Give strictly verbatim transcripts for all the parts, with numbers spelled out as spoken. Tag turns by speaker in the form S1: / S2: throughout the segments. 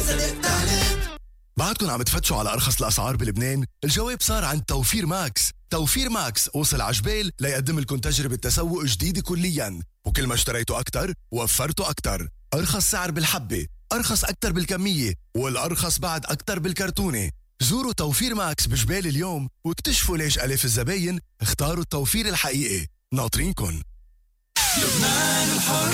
S1: بعدكم عم تفتشوا على أرخص الأسعار بلبنان؟ الجواب صار عند توفير ماكس. توفير ماكس وصل عجبال ليقدم لكم تجربة تسوق جديدة كلياً، وكل ما اشتريتوا أكتر وفرتوا أكتر. أرخص سعر بالحبة، أرخص أكتر بالكمية، والأرخص بعد أكتر بالكرتونة. زوروا توفير ماكس بجبال اليوم واكتشفوا ليش ألاف الزباين اختاروا التوفير الحقيقي. ناطرينكن.
S2: لبنان الحر.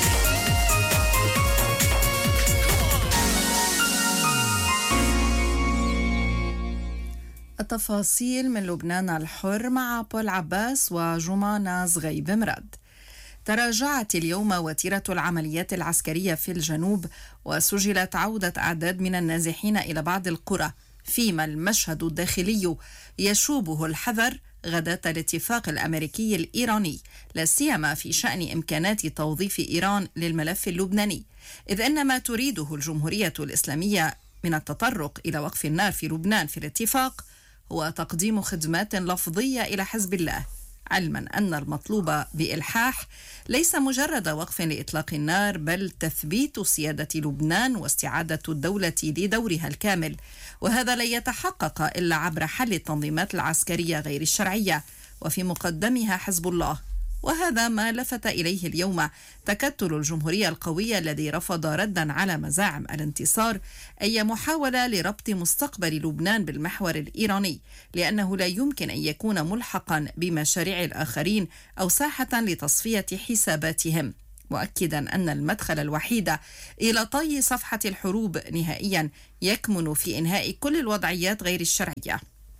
S3: التفاصيل من لبنان الحر مع بول عباس وجمانة زغيب مراد. تراجعت اليوم وتيرة العمليات العسكرية في الجنوب، وسجلت عودة أعداد من النازحين إلى بعض القرى، فيما المشهد الداخلي يشوبه الحذر غداة الاتفاق الأمريكي الإيراني، لا سيما في شأن إمكانات توظيف إيران للملف اللبناني، إذ أن ما تريده الجمهورية الإسلامية من التطرق إلى وقف النار في لبنان في الاتفاق هو تقديم خدمات لفظية إلى حزب الله، علما أن المطلوب بإلحاح ليس مجرد وقف لإطلاق النار، بل تثبيت سيادة لبنان واستعادة الدولة لدورها الكامل، وهذا لن يتحقق إلا عبر حل التنظيمات العسكرية غير الشرعية وفي مقدمها حزب الله. وهذا ما لفت إليه اليوم تكتل الجمهورية القوية الذي رفض ردا على مزاعم الانتصار أي محاولة لربط مستقبل لبنان بالمحور الإيراني، لأنه لا يمكن أن يكون ملحقا بمشاريع الآخرين أو ساحة لتصفية حساباتهم، مؤكدا أن المدخل الوحيد إلى طي صفحة الحروب نهائيا يكمن في إنهاء كل الوضعيات غير الشرعية.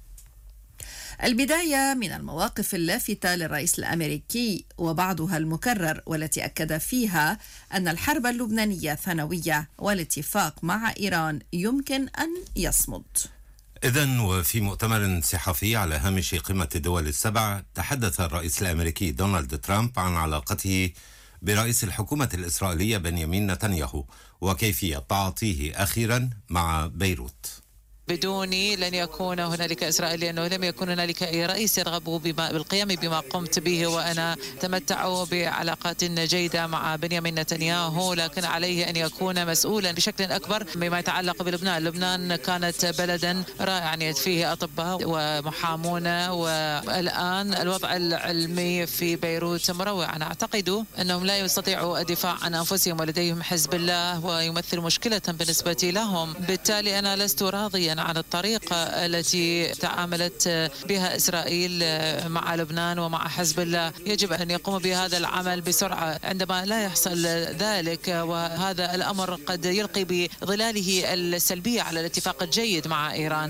S3: البداية من المواقف اللافتة للرئيس الأمريكي وبعضها المكرر، والتي أكد فيها أن الحرب اللبنانية ثانوية والاتفاق مع إيران يمكن أن يصمد.
S4: إذن وفي مؤتمر صحفي على هامش قمة الدول السبع تحدث الرئيس الأمريكي دونالد ترامب عن علاقته برئيس الحكومة الإسرائيلية بنيامين نتنياهو وكيفية تعاطيه أخيرا مع بيروت.
S5: بدوني لن يكون هنالك إسرائيل، لأنه لم يكن هنالك أي رئيس يرغب بما بالقيام بما قمت به، وأنا أتمتع بعلاقات جيدة مع بنيامين نتنياهو، لكن عليه أن يكون مسؤولا بشكل أكبر بما يتعلق بلبنان. لبنان كانت بلدا رائعا فيه أطباء ومحامون، والآن الوضع العلمي في بيروت مروع. أنا أعتقد أنهم لا يستطيعوا الدفاع عن أنفسهم ولديهم حزب الله ويمثل مشكلة بالنسبة لهم، بالتالي أنا لست راضيا عن الطريقة التي تعاملت بها إسرائيل مع لبنان ومع حزب الله. يجب أن يقوم بهذا العمل بسرعة، عندما لا يحصل ذلك وهذا الأمر قد يلقي بظلاله السلبية على الاتفاق الجيد مع إيران.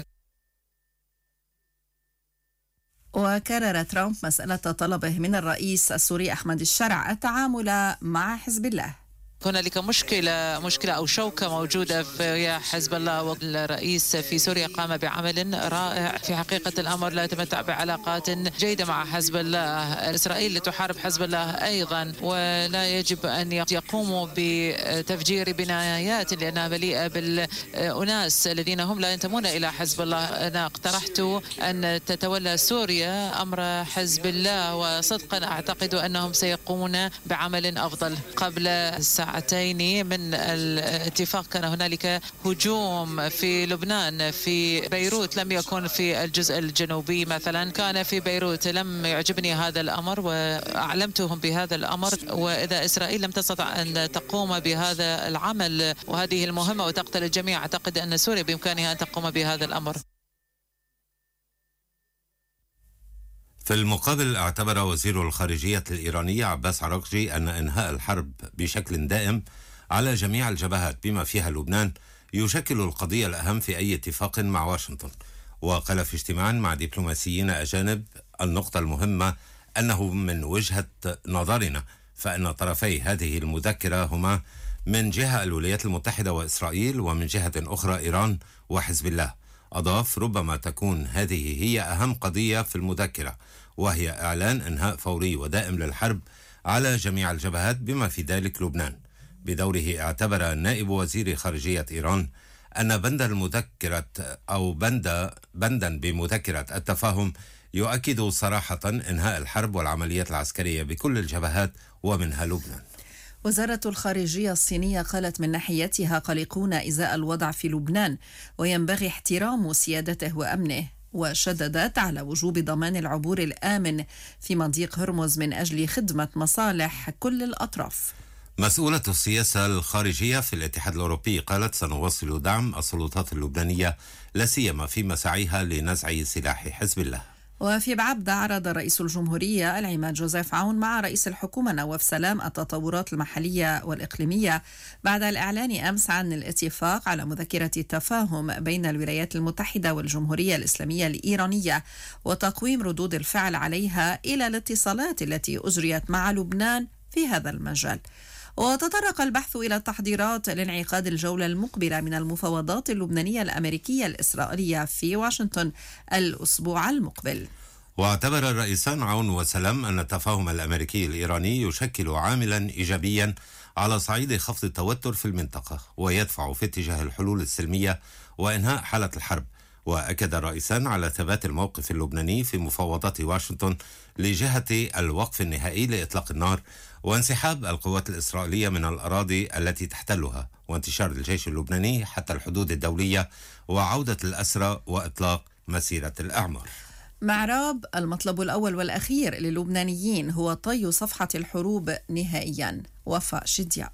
S3: وكرر ترامب مسألة طلبه من الرئيس السوري أحمد الشرع التعامل مع حزب الله.
S5: هنالك مشكلة مشكلة أو شوكة موجودة في حزب الله، والرئيس في سوريا قام بعمل رائع. في حقيقة الأمر لا يتمتع بعلاقات جيدة مع حزب الله. إسرائيل تحارب حزب الله أيضا، ولا يجب أن يقوموا بتفجير بنايات لأنها مليئة بالأناس الذين هم لا ينتمون إلى حزب الله. أنا اقترحت أن تتولى سوريا أمر حزب الله، وصدقا أعتقد أنهم سيقومون بعمل أفضل. قبل الساعة ساعتين من الاتفاق كان هنالك هجوم في لبنان، في بيروت، لم يكن في الجزء الجنوبي مثلا، كان في بيروت. لم يعجبني هذا الأمر وأعلمتهم بهذا الأمر، وإذا إسرائيل لم تستطع أن تقوم بهذا العمل وهذه المهمة وتقتل الجميع، أعتقد أن سوريا بإمكانها أن تقوم بهذا الأمر.
S4: في المقابل اعتبر وزير الخارجية الإيراني عباس عراقجي أن إنهاء الحرب بشكل دائم على جميع الجبهات بما فيها لبنان يشكل القضية الأهم في أي اتفاق مع واشنطن. وقال في اجتماع مع دبلوماسيين أجانب النقطة المهمة أنه من وجهة نظرنا فإن طرفي هذه المذكرة هما من جهة الولايات المتحدة وإسرائيل، ومن جهة أخرى إيران وحزب الله. أضاف ربما تكون هذه هي أهم قضية في المذكرة، وهي إعلان إنهاء فوري ودائم للحرب على جميع الجبهات بما في ذلك لبنان. بدوره اعتبر نائب وزير خارجية إيران أن بند المذكرة أو بند بندا بمذكرة التفاهم يؤكد صراحة إنهاء الحرب والعمليات العسكرية بكل الجبهات ومنها لبنان.
S3: وزارة الخارجية الصينية قالت من ناحيتها قلقون إزاء الوضع في لبنان وينبغي احترام سيادته وأمنه، وشددت على وجوب ضمان العبور الآمن في مضيق هرمز من أجل خدمة مصالح كل الأطراف.
S4: مسؤولة السياسة الخارجية في الاتحاد الأوروبي قالت سنواصل دعم السلطات اللبنانية لا سيما في مساعيها لنزع سلاح حزب الله.
S3: وفي بعبدة عرض رئيس الجمهورية العماد جوزيف عون مع رئيس الحكومة نواف سلام التطورات المحلية والإقليمية بعد الإعلان أمس عن الاتفاق على مذكرة التفاهم بين الولايات المتحدة والجمهورية الإسلامية الإيرانية وتقويم ردود الفعل عليها إلى الاتصالات التي أجريت مع لبنان في هذا المجال. وتطرق البحث إلى التحضيرات لانعقاد الجولة المقبلة من المفاوضات اللبنانية الأمريكية الإسرائيلية في واشنطن الأسبوع المقبل.
S4: واعتبر الرئيسان عون وسلام أن التفاهم الأمريكي الإيراني يشكل عاملا إيجابيا على صعيد خفض التوتر في المنطقة ويدفع في اتجاه الحلول السلمية وإنهاء حالة الحرب. وأكد الرئيسان على ثبات الموقف اللبناني في مفاوضات واشنطن لجهة الوقف النهائي لإطلاق النار وانسحاب القوات الإسرائيلية من الأراضي التي تحتلها وانتشار الجيش اللبناني حتى الحدود الدولية وعودة الأسرى وإطلاق مسيرة الأعمار.
S3: معراب المطلب الأول والأخير للبنانيين هو طي صفحة الحروب نهائيا. وفاء شدياء.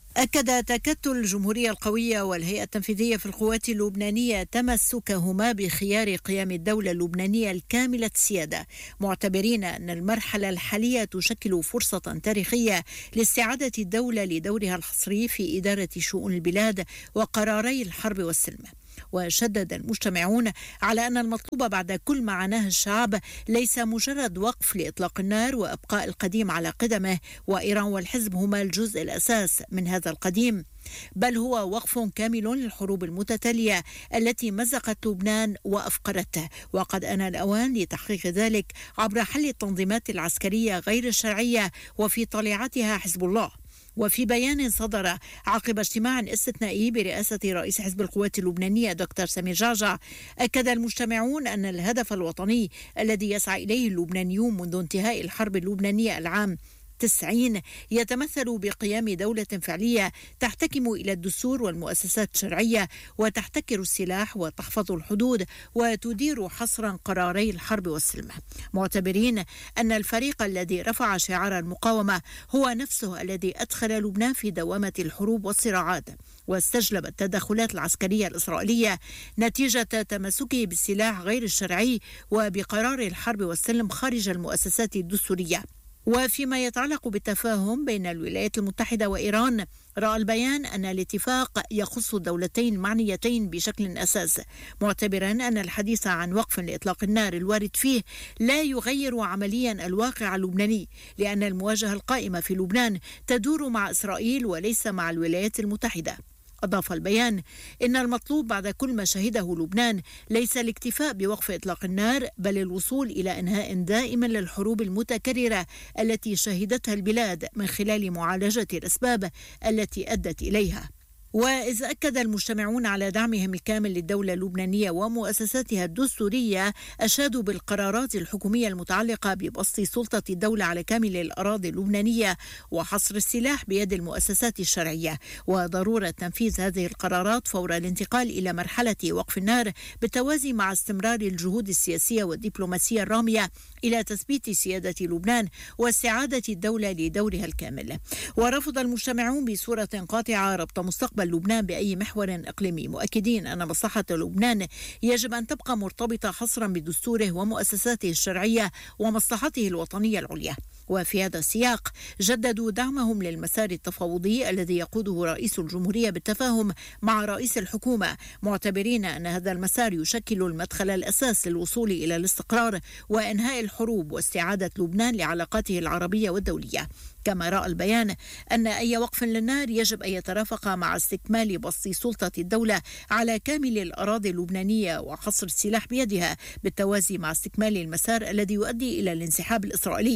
S6: أكد تكتل الجمهورية القوية والهيئة التنفيذية في القوات اللبنانية تمسكهما بخيار قيام الدولة اللبنانية الكاملة السيادة، معتبرين أن المرحلة الحالية تشكل فرصة تاريخية لاستعادة الدولة لدورها الحصري في إدارة شؤون البلاد وقراري الحرب والسلم. وشدد المجتمعون على أن المطلوب بعد كل ما عاناه الشعب ليس مجرد وقف لإطلاق النار وإبقاء القديم على قدمه، وإيران والحزب هما الجزء الأساس من هذا القديم، بل هو وقف كامل للحروب المتتالية التي مزقت لبنان وأفقرته. وقد آن الأوان لتحقيق ذلك عبر حل التنظيمات العسكرية غير الشرعية وفي طليعتها حزب الله. وفي بيان صدر عقب اجتماع استثنائي برئاسة رئيس حزب القوات اللبنانية دكتور سمير جعجع، أكد المجتمعون أن الهدف الوطني الذي يسعى إليه اللبنانيون منذ انتهاء الحرب اللبنانية العام تسعين يتمثل بقيام دولة فعلية تحتكم إلى الدستور والمؤسسات الشرعية وتحتكر السلاح وتحفظ الحدود وتدير حصرا قراري الحرب والسلم، معتبرين أن الفريق الذي رفع شعار المقاومة هو نفسه الذي أدخل لبنان في دوامة الحروب والصراعات واستجلب التدخلات العسكرية الإسرائيلية نتيجة تمسكه بالسلاح غير الشرعي وبقرار الحرب والسلم خارج المؤسسات الدستورية. وفيما يتعلق بالتفاهم بين الولايات المتحدة وإيران، رأى البيان أن الاتفاق يخص الدولتين المعنيتين بشكل أساسي، معتبرا أن الحديث عن وقف لإطلاق النار الوارد فيه لا يغير عمليا الواقع اللبناني، لأن المواجهة القائمة في لبنان تدور مع إسرائيل وليس مع الولايات المتحدة. أضاف البيان إن المطلوب بعد كل ما شهده لبنان ليس الاكتفاء بوقف إطلاق النار، بل الوصول إلى إنهاء دائم للحروب المتكررة التي شهدتها البلاد من خلال معالجة الأسباب التي أدت إليها. وإذ أكد المجتمعون على دعمهم الكامل للدولة اللبنانية ومؤسساتها الدستورية، أشادوا بالقرارات الحكومية المتعلقة ببسط سلطة الدولة على كامل الأراضي اللبنانية وحصر السلاح بيد المؤسسات الشرعية، وضرورة تنفيذ هذه القرارات فور الانتقال إلى مرحلة وقف النار بالتوازي مع استمرار الجهود السياسية والدبلوماسية الرامية إلى تثبيت سيادة لبنان واستعادة الدولة لدورها الكامل. ورفض المجتمعون بصورة قاطعة ربط مستقبل لبنان بأي محور إقليمي، مؤكدين أن مصلحة لبنان يجب أن تبقى مرتبطة حصرا بدستوره ومؤسساته الشرعية ومصلحته الوطنية العليا. وفي هذا السياق جددوا دعمهم للمسار التفاوضي الذي يقوده رئيس الجمهورية بالتفاهم مع رئيس الحكومة، معتبرين أن هذا المسار يشكل المدخل الأساس للوصول إلى الاستقرار وإنهاء الحروب واستعادة لبنان لعلاقاته العربية والدولية. كما رأى البيان أن أي وقف للنار يجب أن يترافق مع استكمال بسط سلطة الدولة على كامل الأراضي اللبنانية وحصر السلاح بيدها بالتوازي مع استكمال المسار الذي يؤدي إلى الانسحاب الإسرائيلي.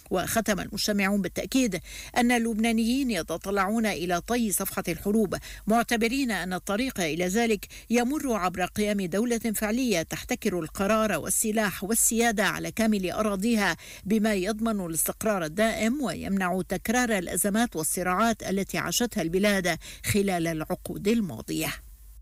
S6: وختم المجتمعون بالتأكيد أن اللبنانيين يتطلعون إلى طي صفحة الحروب، معتبرين أن الطريق إلى ذلك يمر عبر قيام دولة فعلية تحتكر القرار والسلاح والسيادة على كامل أراضيها، بما يضمن الاستقرار الدائم ويمنع تكرار الأزمات والصراعات التي عاشتها البلاد خلال العقود الماضية.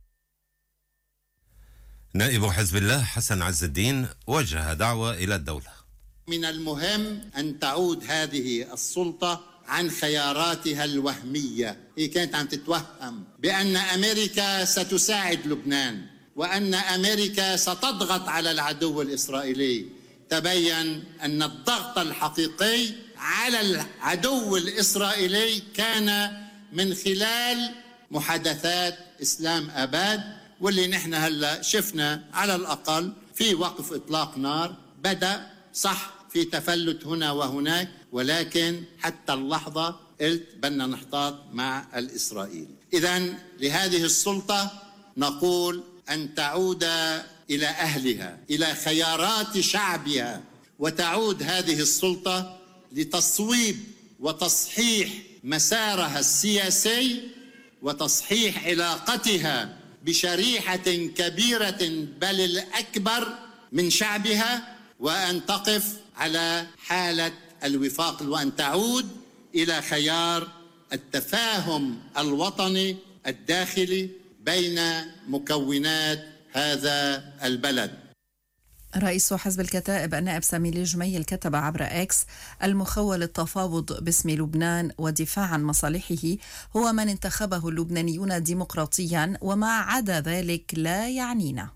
S4: نائب حزب الله حسن عز الدين وجه دعوة إلى الدولة.
S7: من المهم أن تعود هذه السلطة عن خياراتها الوهمية. هي كانت عم تتوهم بأن أمريكا ستساعد لبنان وأن أمريكا ستضغط على العدو الإسرائيلي. تبين أن الضغط الحقيقي على العدو الإسرائيلي كان من خلال محادثات إسلام آباد، واللي نحن هلأ شفنا على الأقل في وقف إطلاق نار بدأ، صح في تفلت هنا وهناك، ولكن حتى اللحظة قلت بدنا نحتاط مع الإسرائيل. إذن لهذه السلطة نقول أن تعود إلى أهلها، إلى خيارات شعبها، وتعود هذه السلطة لتصويب وتصحيح مسارها السياسي وتصحيح علاقتها بشريحة كبيرة بل الأكبر من شعبها، وأن تقف على حالة الوفاق وأن تعود إلى خيار التفاهم الوطني الداخلي بين مكونات هذا البلد.
S3: رئيس حزب الكتائب النائب سامي جميل كتب عبر إكس: المخول التفاوض باسم لبنان والدفاع عن مصالحه هو من انتخبه اللبنانيون ديمقراطيا، وما عدا ذلك لا يعنينا.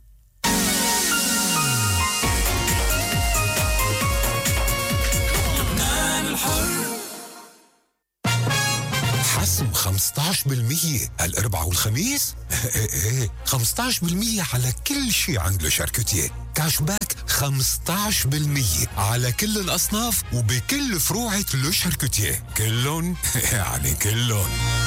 S8: حسم خمسة عشر بالمية الأربعاء والخميس؟ ايه ايه خمسة عشر بالمية على كل شيء عند لوشاركوتيه. كاش باك خمسة عشر بالمية على كل الأصناف وبكل فروعة لوشاركوتيه، كلهم يعني كلهم.